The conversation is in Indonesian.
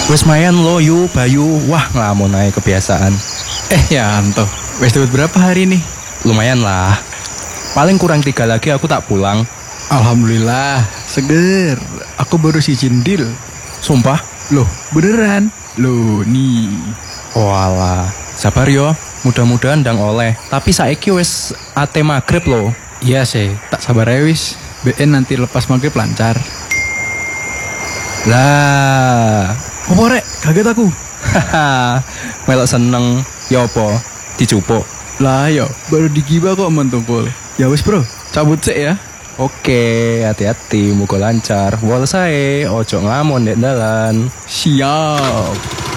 Wes mayan lo yu Bayu. Wah ngelamun aja kebiasaan. Ya Anto, wes dapat berapa hari nih? Lumayan lah. Paling kurang 3 lagi aku tak pulang. Alhamdulillah, seger. Aku baru izin deal. Sumpah. Loh, beneran? Loh, nih. Walah, sabar yo. Mudah-mudahan ndang oleh. Tapi saiki wes ate maghrib lo. Iya sih, tak sabar ya wis. BN nanti lepas maghrib lancar. Lah, Apa rek? Kaget aku. haha, melok seneng. Ya apa? Dicupuk. Lah yo, baru digibah kok mentungkul. Ya wis bro, cabut sih ya. Oke, hati-hati, muga lancar. Wol sae, ojo ngamon dek dalan. Siap.